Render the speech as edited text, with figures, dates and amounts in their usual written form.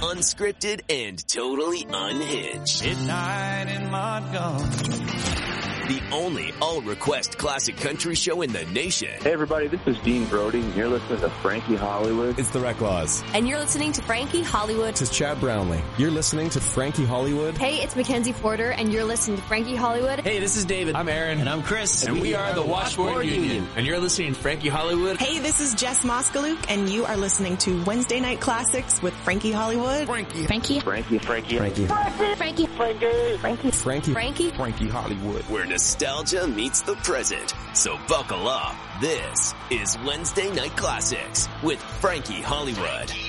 unscripted and totally unhinged. Midnight in Montgomery. The only all-request classic country show in the nation. Hey everybody, this is Dean Brody, and you're listening to Frankie Hollywood. It's the Reclaws. And you're listening to Frankie Hollywood. This is Chad Brownlee. You're listening to Frankie Hollywood. Hey, it's Mackenzie Porter, and you're listening to Frankie Hollywood. Hey, this is David. I'm Aaron. And I'm Chris. And we are the Washboard Union. And you're listening to Frankie Hollywood. Hey, this is Jess Moskaluk, and you are listening to Wednesday Night Classics with Frankie Hollywood. Frankie Hollywood. Where nostalgia meets the present. So buckle up. This is Wednesday Night Classics with Frankie Hollywood.